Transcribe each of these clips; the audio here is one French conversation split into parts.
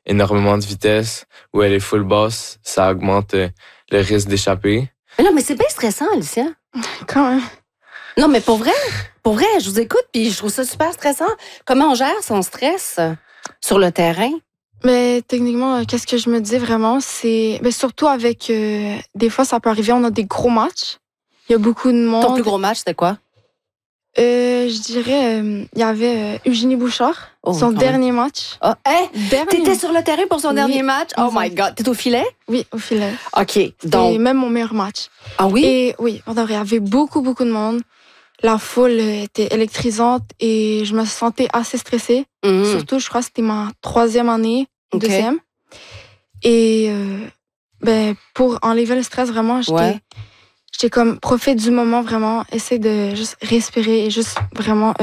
énormément de vitesse, où elle est full basse, ça augmente le risque d'échapper. Mais non, mais c'est bien stressant, Alicia. Quand même. Non, mais pour vrai, je vous écoute puis je trouve ça super stressant. Comment on gère son stress sur le terrain? Mais techniquement, qu'est-ce que je me dis vraiment, c'est... Mais surtout avec... des fois, ça peut arriver, on a des gros matchs. Il y a beaucoup de monde. Ton plus gros match, c'était quoi? Je dirais, il y avait Eugénie Bouchard, son dernier match. Oh, t'étais sur le terrain pour son dernier match? Oh my God, t'es au filet? Oui, au filet. OK, donc... C'était même mon meilleur match. Ah oui? Et oui, il y avait beaucoup de monde. La foule était électrisante et je me sentais assez stressée. Surtout, je crois que c'était ma 3e année, 2e. Et pour enlever le stress, vraiment, j'étais comme, profite du moment, vraiment. Essaie de juste respirer et juste vraiment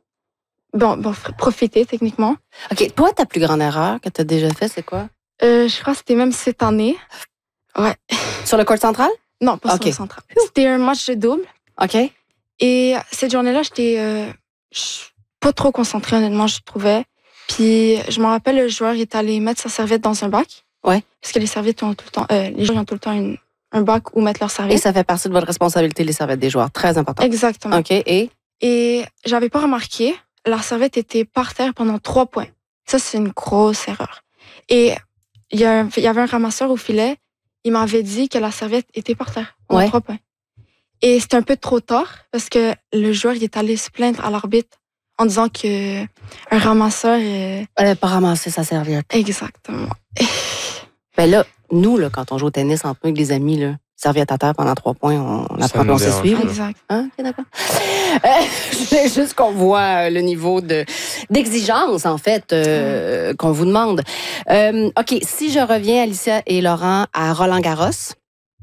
profiter, techniquement. OK, toi, ta plus grande erreur que tu as déjà fait, c'est quoi? Je crois que c'était même cette année. Ouais. Sur le court central? Non, pas sur le central. C'était un match de double. OK. Et cette journée-là, j'étais pas trop concentrée, honnêtement, je trouvais. Puis, je me rappelle, le joueur est allé mettre sa serviette dans un bac. Ouais. Parce que les serviettes ont tout le temps... les joueurs ont tout le temps un bac où mettre leurs serviettes. Et ça fait partie de votre responsabilité, les serviettes des joueurs. Très important. Exactement. OK, et j'avais pas remarqué, la serviette était par terre pendant 3 points. Ça, c'est une grosse erreur. Et il y avait un ramasseur au filet, il m'avait dit que la serviette était par terre pendant 3 points. Et c'était un peu trop tard parce que le joueur il est allé se plaindre à l'arbitre en disant que un ramasseur... Elle n'avait pas ramassé sa serviette. Exactement. Ben là, nous, là, quand on joue au tennis entre nous avec des amis, là, serviette à terre pendant 3 points, on apprend qu'on sait suivre. Exact. Hein? OK, d'accord. Je voulais juste qu'on voit le niveau d'exigence, en fait, qu'on vous demande. OK, si je reviens, Alicia et Laurent, à Roland-Garros,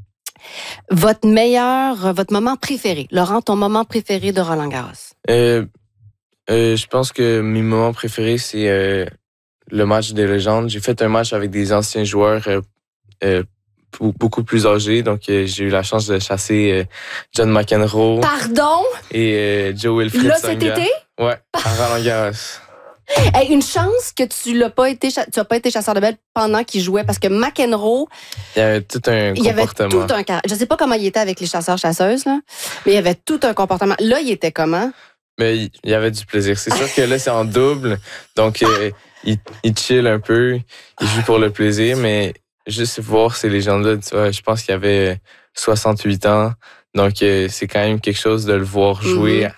votre moment préféré. Laurent, ton moment préféré de Roland-Garros? Je pense que mes moments préférés, c'est le match des légendes. J'ai fait un match avec des anciens joueurs beaucoup plus âgés. Donc, j'ai eu la chance de chasser John McEnroe. Pardon? Et Joe Wilfried Là, Tsonga. cet été? Ouais, à Roland-Garros. Hey, une chance que tu n'as pas été chasseur de bête pendant qu'il jouait, parce que McEnroe... Il y avait tout un comportement. Je sais pas comment il était avec les chasseurs-chasseuses, là, mais il y avait tout un comportement. Là, il était comment? Mais il y avait du plaisir. C'est sûr que là, c'est en double. Donc, il chill un peu. Il joue pour le plaisir. Mais juste voir ces légendes-là, tu vois, je pense qu'il avait 68 ans. Donc, c'est quand même quelque chose de le voir jouer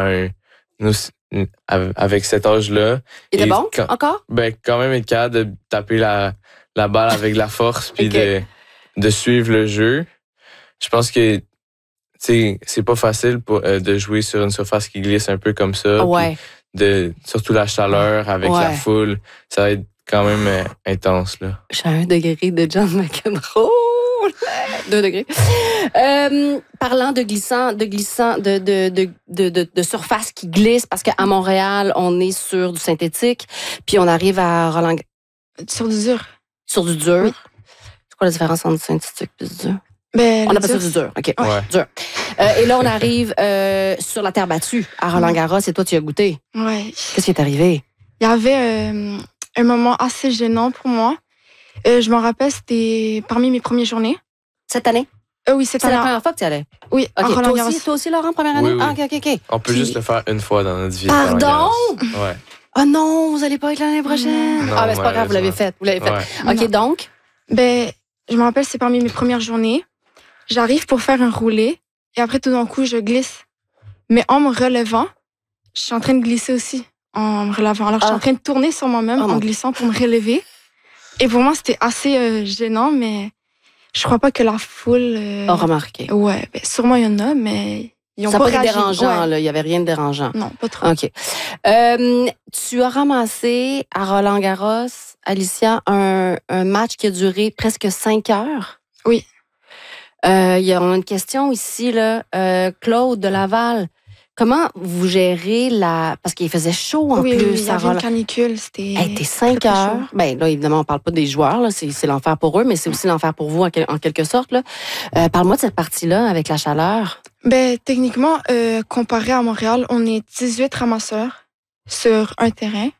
avec cet âge-là. Il était bon, encore? Ben, quand même être capable de taper la balle avec la force puis de suivre le jeu. Je pense que c'est pas facile de jouer sur une surface qui glisse un peu comme ça. Ouais. Surtout la chaleur avec la foule. Ça va être quand même intense, là. Je suis à 1 degré de John McEnroe. 2 degrés. Parlant de surface qui glisse, parce qu'à Montréal, on est sur du synthétique, puis on arrive à Roland... Sur du dur. Sur du dur? Oui. C'est quoi la différence entre synthétique et du dur? Ben, on appelle ça du dur. OK. Ouais. Dur. Et là, on arrive sur la terre battue à Roland-Garros, et toi, tu y as goûté. Oui. Qu'est-ce qui est arrivé? Il y avait un moment assez gênant pour moi. Je me rappelle, c'était parmi mes premières journées. Cette année? Oui, cette année. C'est la première fois que tu y allais? Oui, à Roland-Garros. Toi aussi, Laurent, première année? Oui. Ah, OK. On peut juste le faire une fois dans notre vie. Pardon? Ouais. Oh non, vous allez pas être l'année prochaine. Non, mais c'est pas grave, vous l'avez fait. Ouais. OK, donc? Ben, je me rappelle, c'est parmi mes premières journées. J'arrive pour faire un roulé et après, tout d'un coup, je glisse. Mais en me relevant, je suis en train de glisser aussi en me relevant. Alors, je suis en train de tourner sur moi-même en glissant pour me relever. Et pour moi, c'était assez gênant, mais je crois pas que la foule... a remarqué. Ouais, ben, sûrement il y en a, mais ils ont ça pas été réagi. dérangeant, là. Il y avait rien de dérangeant. Non, pas trop. OK. Tu as ramassé à Roland-Garros, Alicia, un match qui a duré presque 5 heures. Oui. On a une question ici, là. Claude de Laval. Comment vous gérez parce qu'il faisait chaud en plus. Oui, il y avait une canicule. C'était 5 heures. Ben là, évidemment, on parle pas des joueurs. Là, c'est l'enfer pour eux, mais c'est aussi l'enfer pour vous en quelque sorte. Là. Parle-moi de cette partie-là avec la chaleur. Ben, techniquement, comparé à Montréal, on est 18 ramasseurs sur un terrain.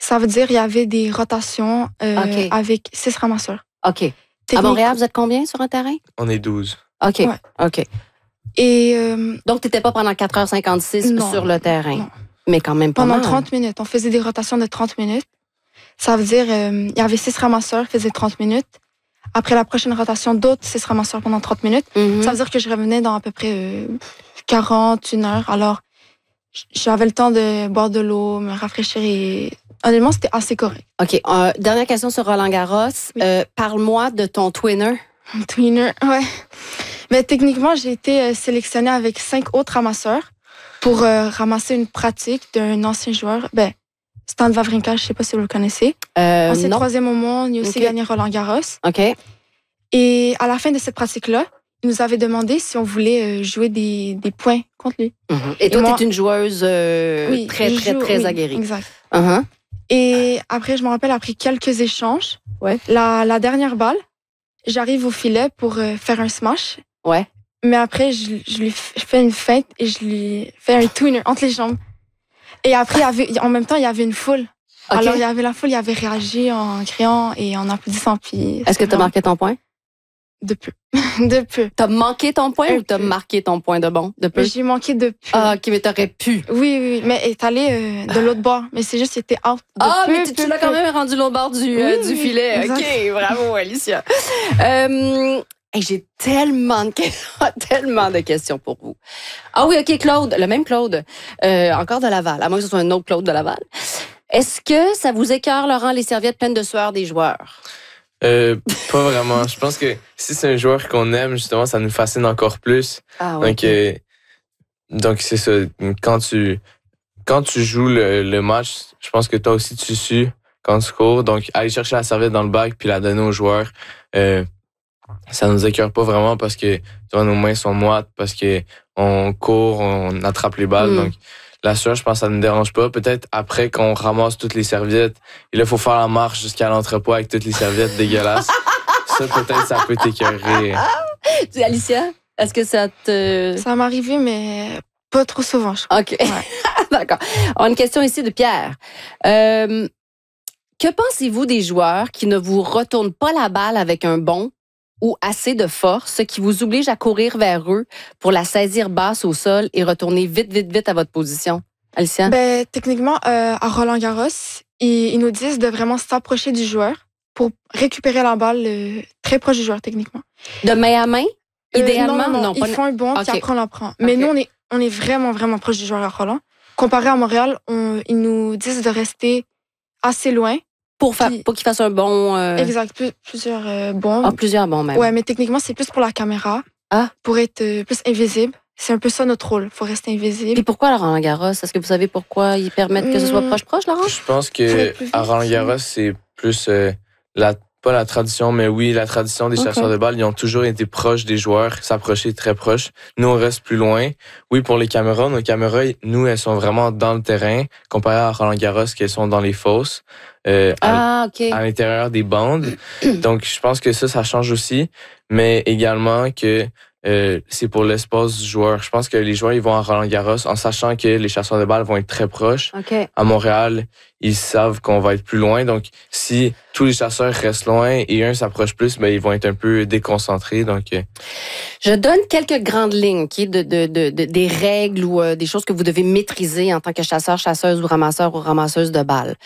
Ça veut dire qu'il y avait des rotations avec 6 ramasseurs. OK. À Montréal, vous êtes combien sur un terrain? On est 12. OK. Ouais. OK. Et donc, tu n'étais pas pendant 4h56 sur le terrain? Non. Mais quand même pas pendant mal. 30 minutes. On faisait des rotations de 30 minutes. Ça veut dire il y avait 6 ramasseurs, faisaient 30 minutes. Après la prochaine rotation, d'autres 6 ramasseurs pendant 30 minutes. Ça veut dire que je revenais dans à peu près 41 heures. Alors, j'avais le temps de boire de l'eau, me rafraîchir et honnêtement, c'était assez correct. OK. Dernière question sur Roland-Garros. Oui. Parle-moi de ton twinner. Twinner, ouais. Mais techniquement, j'ai été sélectionnée avec 5 autres ramasseurs pour ramasser une pratique d'un ancien joueur. Stan Wawrinka, je ne sais pas si vous le connaissez. Ancien 3e au monde, il a aussi gagné Roland-Garros. OK. Et à la fin de cette pratique-là, il nous avait demandé si on voulait jouer des points contre lui. Et toi, tu es une joueuse très aguerrie. Exact. Et après, je me rappelle, après quelques échanges, la dernière balle, j'arrive au filet pour faire un smash. Ouais. Mais après, je lui fais une feinte et je lui fais un twinner entre les jambes. Et après, en même temps, il y avait une foule. Okay. Alors, il y avait la foule, il avait réagi en criant et en applaudissant. Puis, est-ce que tu as marqué ton point? De peu. De peu. T'as manqué ton point ou t'as marqué ton point de bon? De peu? J'ai manqué de peu. Ah, OK, mais t'aurais pu. Oui, mais elle est allée de l'autre bord. Mais c'est juste qu'il était out. Mais tu l'as quand même rendu l'autre bord du filet. Exact. OK, bravo, Alicia. J'ai tellement de questions pour vous. Ah oui, OK, Claude, le même Claude. Encore de Laval, à moins que ce soit un autre Claude de Laval. Est-ce que ça vous écœure, Laurent, les serviettes pleines de sueur des joueurs? Pas vraiment. Je pense que si c'est un joueur qu'on aime, justement, ça nous fascine encore plus. Ah, ouais. Donc c'est ça. Quand tu joues le match, je pense que toi aussi tu sues quand tu cours. Donc aller chercher la serviette dans le bac puis la donner aux joueurs, ça nous écœure pas vraiment parce que tu vois, nos mains sont moites, parce que on court, on attrape les balles. Donc la sueur, je pense que ça ne nous dérange pas. Peut-être après qu'on ramasse toutes les serviettes, et là, il faut faire la marche jusqu'à l'entrepôt avec toutes les serviettes dégueulasses. Ça, peut-être, ça peut t'écœurer. Alicia, est-ce que ça te... Ça m'est arrivé, mais pas trop souvent, je crois. OK. Ouais. D'accord. On a une question ici de Pierre. Que pensez-vous des joueurs qui ne vous retournent pas la balle avec un bond ou assez de force, ce qui vous oblige à courir vers eux pour la saisir basse au sol et retourner vite à votre position? Alicia? Techniquement, à Roland-Garros, ils nous disent de vraiment s'approcher du joueur pour récupérer la balle très proche du joueur, techniquement. De main à main? Idéalement? Non, ils font un bond, puis après on la prend. Mais nous, on est vraiment proche du joueur à Roland. Comparé à Montréal, ils nous disent de rester assez loin. Pour qu'il fasse un bon... Exact, plusieurs bons. Ah, plusieurs bons même. Ouais, mais techniquement, c'est plus pour la caméra. Pour être plus invisible. C'est un peu ça notre rôle, il faut rester invisible. Et pourquoi à Roland-Garros? Est-ce que vous savez pourquoi ils permettent que ce soit proche, Laurent? Je pense que à Roland-Garros, c'est plus pas la tradition, mais oui, la tradition des chasseurs de balles. Ils ont toujours été proches des joueurs, s'approcher très proches. Nous, on reste plus loin. Oui, pour les caméras, nos caméras, nous, elles sont vraiment dans le terrain, comparé à Roland-Garros, qu'elles sont dans les fosses. À l'intérieur des bandes. Donc, je pense que ça change aussi, mais également que c'est pour l'espace du joueur. Je pense que les joueurs, ils vont à Roland-Garros en sachant que les chasseurs de balles vont être très proches. À Montréal, ils savent qu'on va être plus loin. Donc, si tous les chasseurs restent loin et un s'approche plus, ils vont être un peu déconcentrés. Donc, je donne quelques grandes lignes des règles ou des choses que vous devez maîtriser en tant que chasseur, chasseuse ou ramasseuse de balles.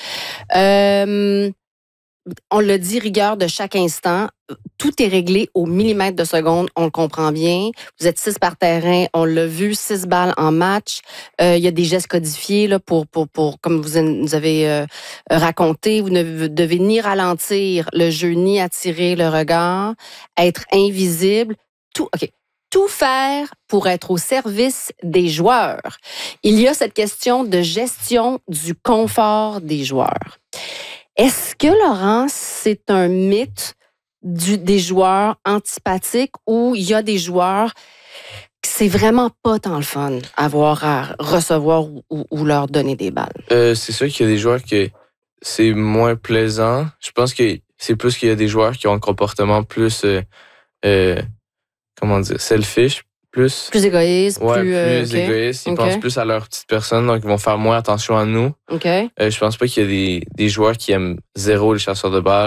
On le dit, rigueur de chaque instant. Tout est réglé au millimètre de seconde, on le comprend bien. Vous êtes 6 par terrain, on l'a vu, 6 balles en match. Il y a des gestes codifiés là, pour comme vous nous avez raconté. Vous ne devez ni ralentir le jeu, ni attirer le regard, être invisible. Tout faire pour être au service des joueurs. Il y a cette question de gestion du confort des joueurs. Est-ce que, Laurent, c'est un mythe des joueurs antipathiques ou il y a des joueurs que c'est vraiment pas tant le fun avoir à recevoir ou leur donner des balles? C'est sûr qu'il y a des joueurs que c'est moins plaisant. Je pense que c'est plus qu'il y a des joueurs qui ont un comportement plus, selfish, plus... Plus égoïste, ouais, plus... plus égoïste. Ils pensent plus à leur petite personne, donc ils vont faire moins attention à nous. OK. Je pense pas qu'il y a des joueurs qui aiment zéro les chasseurs de balles.